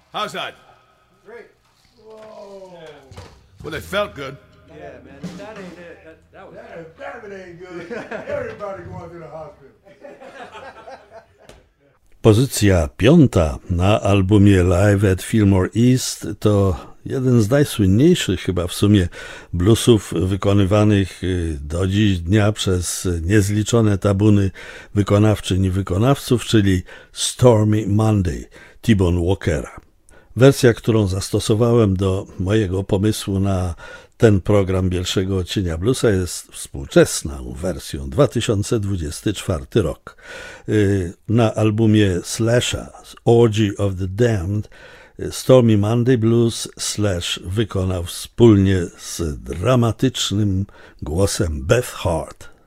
How's that? Great. Whoa. Yeah. Well, it felt good. Yeah, man. If that ain't it, that was If that ain't good, everybody going to the hospital. Pozycja 5 na albumie Live at Fillmore East to jeden z najsłynniejszych chyba w sumie bluesów wykonywanych do dziś dnia przez niezliczone tabuny wykonawczyń i wykonawców, czyli Stormy Monday T-Bone Walkera. Wersja, którą zastosowałem do mojego pomysłu na ten program Bielszego Odcienia Bluesa, jest współczesną wersją, 2024 rok. Na albumie Slasha, Orgy of the Damned, Stormy Monday Blues Slash wykonał wspólnie z dramatycznym głosem Beth Hart.